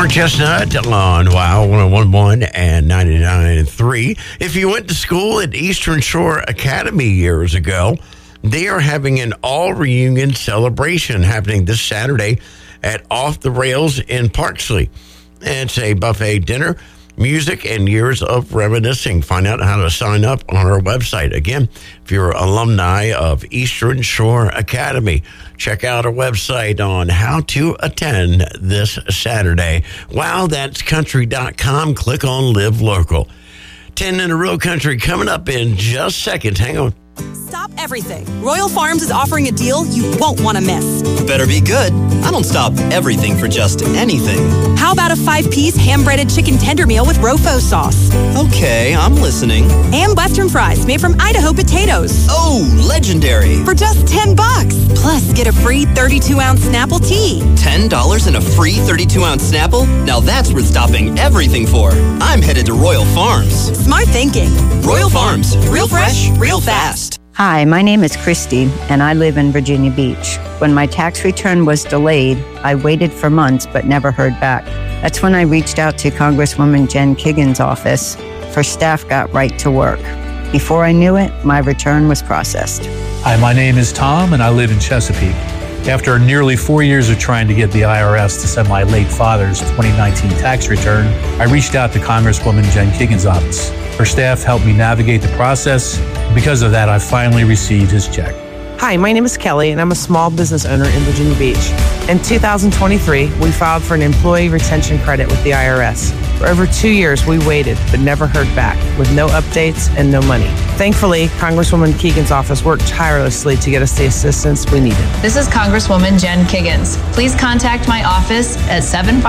Mark Chestnut on WOW 101.1 and 99.3. If you went to school at Eastern Shore Academy years ago, they are having an all-reunion celebration happening this Saturday at Off the Rails in Parksley. It's a buffet dinner, music, and years of reminiscing. Find out how to sign up on our website. Again, if you're alumni of Eastern Shore Academy, check out our website on how to attend this Saturday. Wow, that's country.com. Click on Live Local. 10 in a Real Country coming up in just seconds. Hang on. Stop everything. Royal Farms is offering a deal you won't want to miss. Better be good. I don't stop everything for just anything. How about a 5-piece ham-breaded chicken tender meal with Rofo sauce? Okay, I'm listening. And Western fries made from Idaho potatoes. Oh, legendary. For just $10. Plus, get a free 32-ounce Snapple tea. $10 and a free 32-ounce Snapple? Now that's worth stopping everything for. I'm headed to Royal Farms. Smart thinking. Royal Farms. Real fresh, real fast. Hi, my name is Christy, and I live in Virginia Beach. When my tax return was delayed, I waited for months but never heard back. That's when I reached out to Congresswoman Jen Kiggins' office. Her staff got right to work. Before I knew it, my return was processed. Hi, my name is Tom, and I live in Chesapeake. After nearly 4 years of trying to get the IRS to send my late father's 2019 tax return, I reached out to Congresswoman Jen Kiggins' office. Her staff helped me navigate the process. Because of that, I finally received his check. Hi, my name is Kelly, and I'm a small business owner in Virginia Beach. In 2023, we filed for an employee retention credit with the IRS. For over 2 years, we waited, but never heard back, with no updates and no money. Thankfully, Congresswoman Kiggins' office worked tirelessly to get us the assistance we needed. This is Congresswoman Jen Kiggins. Please contact my office at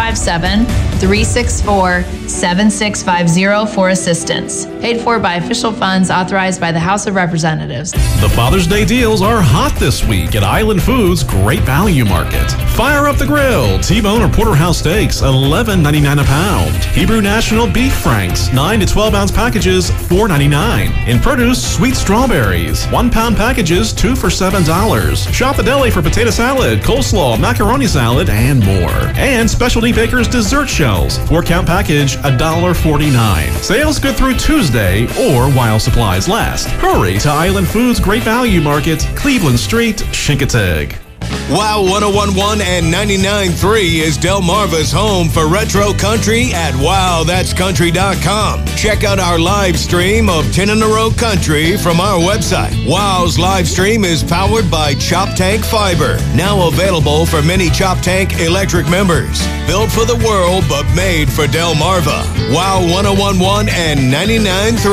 757-364-7650 for assistance. Paid for by official funds authorized by the House of Representatives. The Father's Day deals are hot this week at Island Foods Great Value Market. Fire up the grill. T-bone or porterhouse steaks, $11.99 a pound. Hebrew National Beef Franks, 9 to 12 ounce packages, $4.99. In produce, sweet strawberries, 1 pound packages, 2 for $7. Shop the deli for potato salad, coleslaw, macaroni salad, and more. And Specialty Baker's dessert shells, 4 count package, $1.49. Sales good through Tuesday or while supplies last. Hurry to Island Foods Great Value Market, Cleveland Street, Chincoteague. WOW 101.1 and 99.3 is Delmarva's home for retro country at WowThat'sCountry.com. Check out our live stream of 10 in a Row Country from our website. WOW's live stream is powered by Chop Tank Fiber, now available for many Chop Tank electric members. Built for the world, but made for Delmarva. WOW 101.1 and 99.3.